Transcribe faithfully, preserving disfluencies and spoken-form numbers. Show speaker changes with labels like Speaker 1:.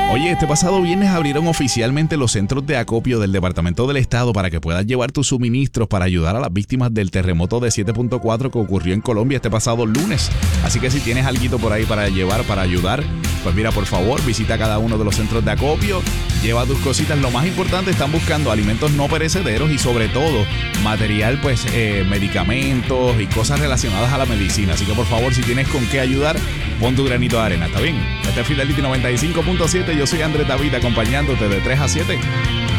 Speaker 1: Oye, este pasado viernes abrieron oficialmente los centros de acopio del Departamento del Estado para que puedas llevar tus suministros para ayudar a las víctimas del terremoto de siete punto cuatro que ocurrió en Colombia este pasado lunes. Así que si tienes alguito por ahí para llevar, para ayudar, pues mira, por favor, visita cada uno de los centros de acopio, lleva tus cositas. Lo más importante, están buscando alimentos no perecederos y sobre todo material, pues eh, medicamentos y cosas relacionadas a la medicina. Así que por favor, si tienes con qué ayudar, pon tu granito de arena, ¿está bien? Este es Fidelity noventa y cinco punto siete, yo soy Andrés David acompañándote de tres a siete.